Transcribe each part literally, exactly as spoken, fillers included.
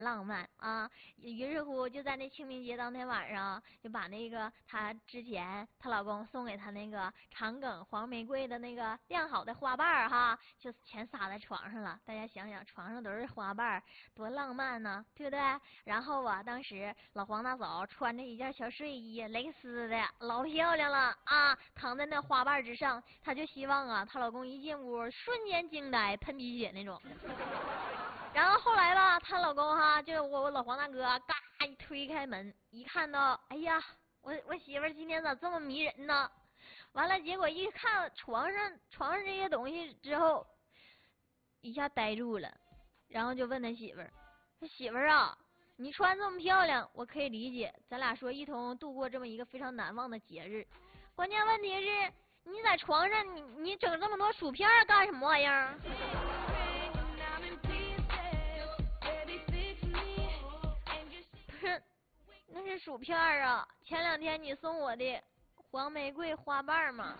浪漫啊。于是乎，就在那清明节当天晚上，就把那个她之前她老公送给她那个长梗黄玫瑰的那个晾好的花瓣儿哈，就全撒在床上了。大家想想，床上都是花瓣儿，多浪漫呢，对不对？然后啊，当时老黄大嫂穿着一件小睡衣，蕾丝的，老漂亮了啊，躺在那花瓣之上，她就希望啊，她老公一进屋瞬间惊呆，喷鼻血那种。然后后来吧，她老公哈，就我我老黄大哥，嘎一推开门，一看到，哎呀，我我媳妇儿今天咋这么迷人呢？完了，结果一看床上床上这些东西之后，一下呆住了，然后就问他媳妇儿：“说媳妇儿啊，你穿这么漂亮，我可以理解，咱俩说一同度过这么一个非常难忘的节日。关键问题是，你在床上你你整这么多薯片干什么玩意儿？”那是薯片啊，前两天你送我的黄玫瑰花瓣嘛。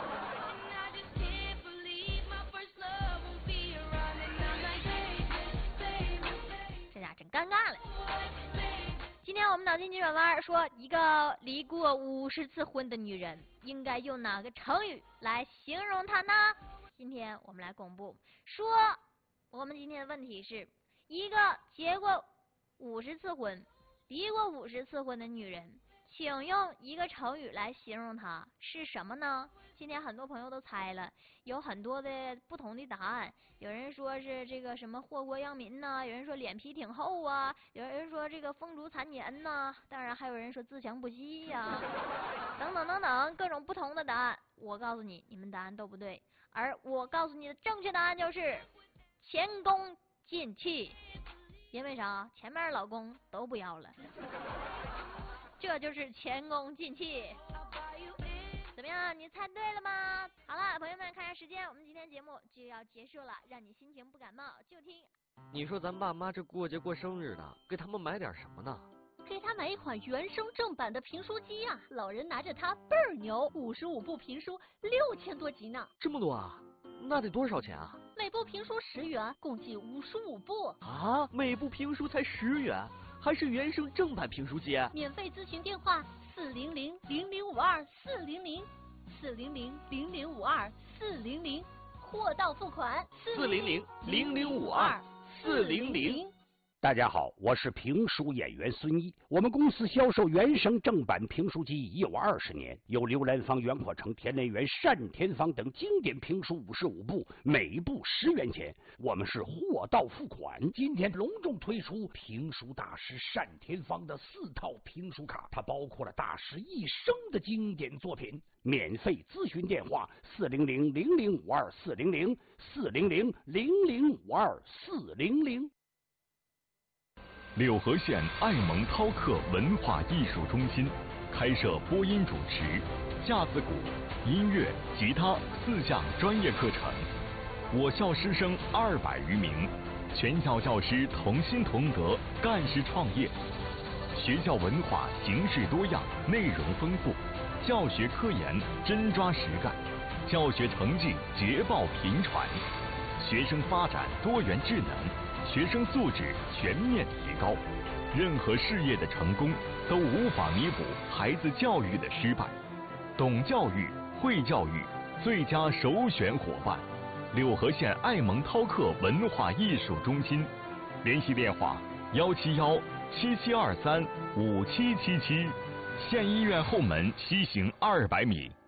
这俩真尴尬了。今天我们脑筋急转弯说，一个离过五十次婚的女人应该用哪个成语来形容她呢？今天我们来公布，说我们今天的问题是一个结过五十次婚离过五十次婚的女人，请用一个成语来形容她，是什么呢？今天很多朋友都猜了，有很多的不同的答案。有人说是这个什么祸国殃民呐、啊，有人说脸皮挺厚啊，有人说这个风烛残年呐、啊，当然还有人说自强不息呀、啊，等等等等，各种不同的答案。我告诉你，你们答案都不对，而我告诉你的正确答案就是前功尽弃。因为啥？前面老公都不要了，这就是前功尽弃。怎么样？你猜对了吗？好了，朋友们，看下时间，我们今天节目就要结束了，让你心情不感冒，就听。 你说咱爸妈这过节过生日的，给他们买点什么呢？ 给他买一款原声正版的评书机啊！老人拿着它倍儿牛，五十五部评书，六千多集呢。 这么多啊？那得多少钱啊？ 每部评书十元，共计五十五部啊！每部评书才十元，还是原声正版评书机？ 免费咨询电话：四零零零零五二四零零四零零零零五二四零零，货到付款。 四零零零零五二四零零。 大家好，我是评书演员孙一。我们公司销售原声正版评书机已有二十年，有刘兰芳、袁阔成、田连元、单田芳等经典评书五十五部，每部十元钱。我们是货到付款。今天隆重推出评书大师单田芳的四套评书卡，它包括了大师一生的经典作品。免费咨询电话：四零零零零五二四零零四零零零零五二四零零。 柳河县爱蒙涛客文化艺术中心开设播音主持、架子鼓、音乐、吉他四项专业课程。我校师生二百余名，全校教师同心同德，干事创业。学校文化形式多样，内容丰富，教学科研真抓实干，教学成绩捷报频传，学生发展多元智能。学生素质全面提高，任何事业的成功都无法弥补孩子教育的失败。懂教育、会教育，最佳首选伙伴。柳河县爱蒙涛客文化艺术中心，联系电话：幺七幺七七二三五七七七，县医院后门西行二百米。